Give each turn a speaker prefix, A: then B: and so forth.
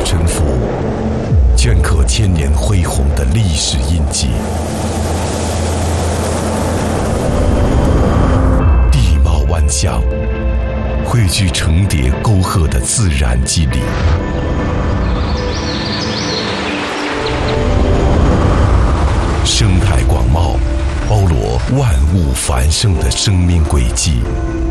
A: 沉浮，镌刻千年恢宏的历史印记。地貌万象，汇聚成叠沟壑的自然肌理。生态广袤，包罗万物繁盛的生命轨迹。